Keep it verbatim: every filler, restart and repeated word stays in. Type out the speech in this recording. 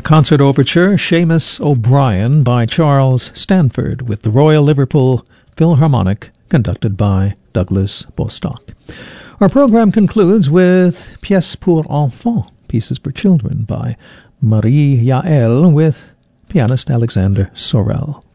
Concert Overture, Seamus O'Brien by Charles Stanford with the Royal Liverpool Philharmonic, conducted by Douglas Bostock. Our program concludes with Pièces pour enfants, Pieces for Children by Marie Yael with pianist Alexander Sorel.